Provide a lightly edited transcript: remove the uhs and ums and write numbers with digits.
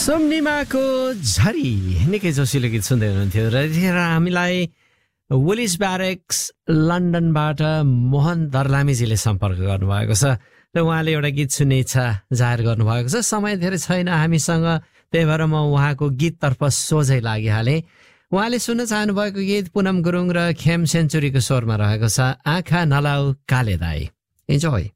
सम्निमाको झरी निकै जोसिलो गीत सुन्दै हुनुहुन्थ्यो र यतिखेर हामीलाई विलिस ब्यारेक्स लन्डनबाट मोहन दर्लामीजीले सम्पर्क गर्नुभएको छ र उहाँले एउटा गीत सुन्ने इच्छा जाहेर गर्नुभएको छ। समय धेरै छैन हामीसँग, त्यही भएर म उहाँको गीततर्फ सोझै लागिहालेँ। उहाँले सुन्न चाहनुभएको गीत पुनम गुरुङ र खेम सेन्चुरीको स्वरमा रहेको छ, आँखा नलाउ काले दाई। इन्जोय।